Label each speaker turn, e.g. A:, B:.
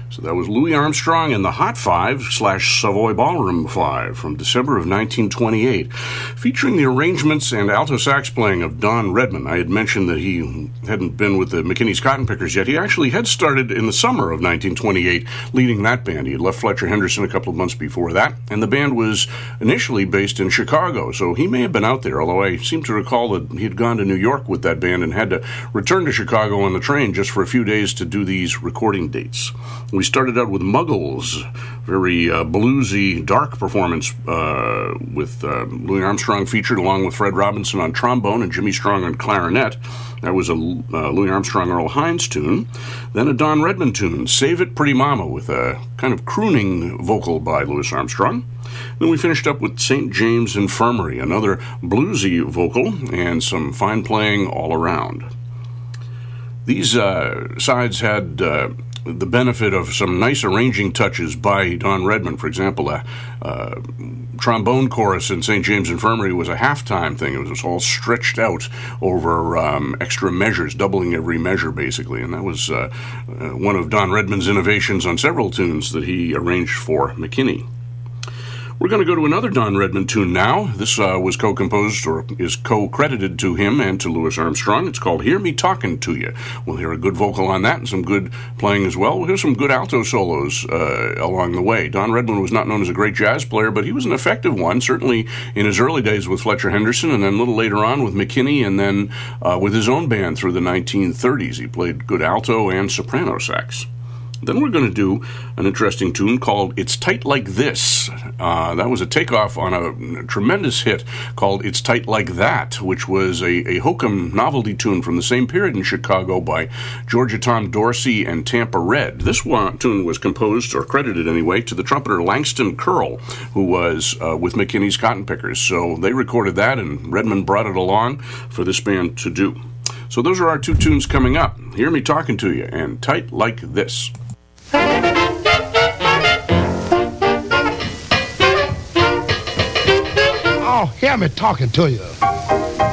A: So that was Louis Armstrong and the Hot Five/Savoy Ballroom Five from December of 1928, featuring the arrangements and alto sax playing of Don Redman. I had mentioned that he hadn't been with the McKinney's Cotton Pickers yet. He actually had started in the summer of 1928 leading that band. He had left Fletcher Henderson a couple of months before that, and the band was initially based in Chicago, so he may have been out there, although I seem to recall that he had gone to New York with that band and had to return to Chicago on the train just for a few days to do these recording dates. We started out with Muggles, very bluesy, dark performance with Louis Armstrong featured along with Fred Robinson on trombone and Jimmy Strong on clarinet. That was a Louis Armstrong Earl Hines tune. Then a Don Redman tune, Save It Pretty Mama, with a kind of crooning vocal by Louis Armstrong. Then we finished up with St. James Infirmary, another bluesy vocal and some fine playing all around. These sides had the benefit of some nice arranging touches by Don Redman. For example, a trombone chorus in St. James Infirmary was a halftime thing. It was all stretched out over extra measures, doubling every measure, basically. And that was one of Don Redman's innovations on several tunes that he arranged for McKinney. We're going to go to another Don Redman tune now. This was co-composed, or is co-credited to him and to Louis Armstrong. It's called Hear Me Talkin' to You. We'll hear a good vocal on that and some good playing as well. We'll hear some good alto solos along the way. Don Redman was not known as a great jazz player, but he was an effective one, certainly in his early days with Fletcher Henderson, and then a little later on with McKinney, and then with his own band through the 1930s. He played good alto and soprano sax. Then we're going to do an interesting tune called It's Tight Like This. That was a takeoff on a tremendous hit called It's Tight Like That, which was a hokum novelty tune from the same period in Chicago by Georgia Tom Dorsey and Tampa Red. This tune was composed, or credited anyway, to the trumpeter Langston Curl, who was with McKinney's Cotton Pickers. So they recorded that, and Redman brought it along for this band to do. So those are our two tunes coming up. Hear Me Talking to You and Tight Like This.
B: Oh, hear me talking to you.